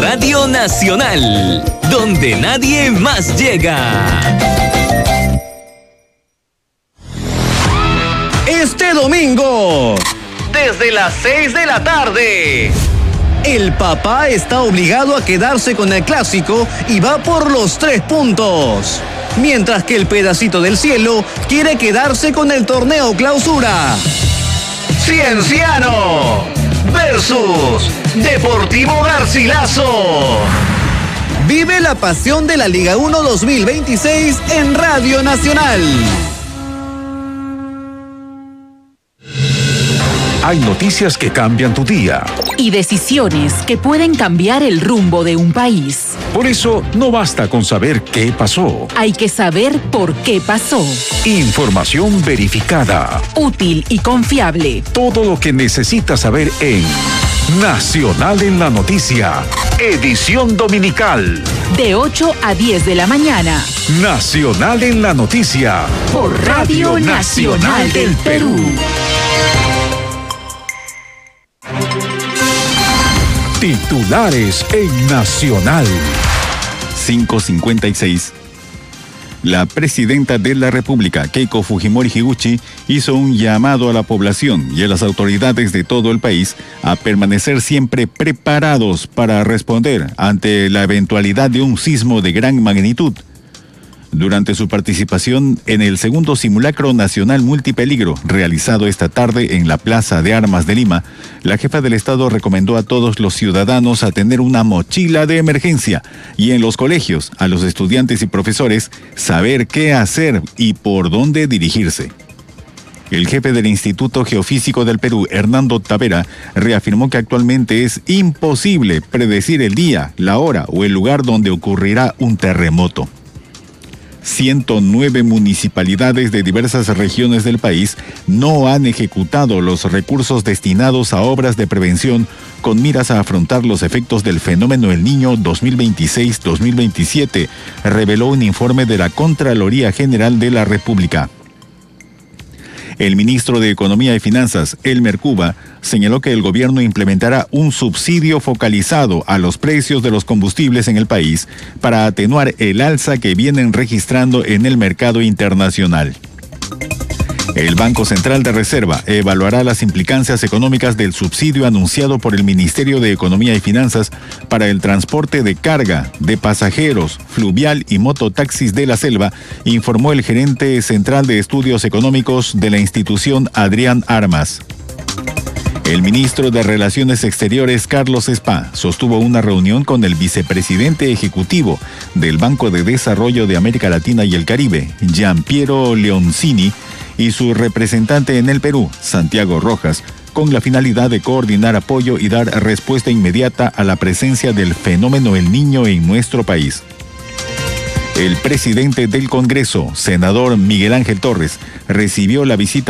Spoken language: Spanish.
Radio Nacional, donde nadie más llega. Este domingo, Desde las 6 de la tarde. el papá está obligado a quedarse con el clásico y va por los 3 puntos. Mientras que el pedacito del cielo quiere quedarse con el torneo clausura. Cienciano versus Deportivo Garcilaso. Vive la pasión de la Liga 1 2026 en Radio Nacional. Hay noticias que cambian tu día. Y decisiones que pueden cambiar el rumbo de un país. Por eso, no basta con saber qué pasó. Hay que saber por qué pasó. Información verificada. Útil y confiable. Todo lo que necesitas saber en Nacional en la Noticia. Edición dominical. De 8 a 10 de la mañana. Nacional en la Noticia. Por Radio Nacional del Perú. Titulares en Nacional. 5:56. La presidenta de la República, Keiko Fujimori Higuchi, hizo un llamado a la población y a las autoridades de todo el país a permanecer siempre preparados para responder ante la eventualidad de un sismo de gran magnitud. Durante su participación en el segundo simulacro nacional multipeligro realizado esta tarde en la Plaza de Armas de Lima, la jefa del Estado recomendó a todos los ciudadanos a tener una mochila de emergencia y en los colegios, a los estudiantes y profesores, saber qué hacer y por dónde dirigirse. El jefe del Instituto Geofísico del Perú, Hernando Tavera, reafirmó que actualmente es imposible predecir el día, la hora o el lugar donde ocurrirá un terremoto. 109 municipalidades de diversas regiones del país no han ejecutado los recursos destinados a obras de prevención con miras a afrontar los efectos del fenómeno El Niño 2026-2027, reveló un informe de la Contraloría General de la República. El ministro de Economía y Finanzas, Elmer Cuba, señaló que el gobierno implementará un subsidio focalizado a los precios de los combustibles en el país para atenuar el alza que vienen registrando en el mercado internacional. El Banco Central de Reserva evaluará las implicancias económicas del subsidio anunciado por el Ministerio de Economía y Finanzas para el transporte de carga, de pasajeros, fluvial y mototaxis de la selva, informó el gerente central de estudios económicos de la institución, Adrián Armas. El ministro de Relaciones Exteriores, Carlos Spa, sostuvo una reunión con el vicepresidente ejecutivo del Banco de Desarrollo de América Latina y el Caribe, Gianpiero Leoncini, y su representante en el Perú, Santiago Rojas, con la finalidad de coordinar apoyo y dar respuesta inmediata a la presencia del fenómeno El Niño en nuestro país. El presidente del Congreso, senador Miguel Ángel Torres, recibió la visita